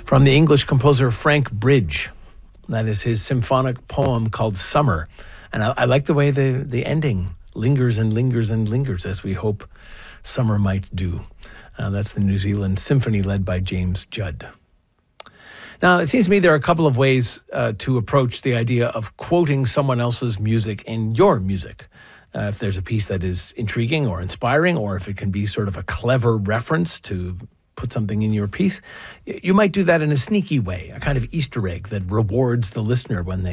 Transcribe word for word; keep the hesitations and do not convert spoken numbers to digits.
from the English composer Frank Bridge. That is his symphonic poem called Summer. And I, I like the way the, the ending lingers and lingers and lingers, as we hope summer might do. Uh, that's the New Zealand Symphony led by James Judd. Now, it seems to me there are a couple of ways uh, to approach the idea of quoting someone else's music in your music. Uh, if there's a piece that is intriguing or inspiring, or if it can be sort of a clever reference to put something in your piece, you might do that in a sneaky way, a kind of Easter egg that rewards the listener when they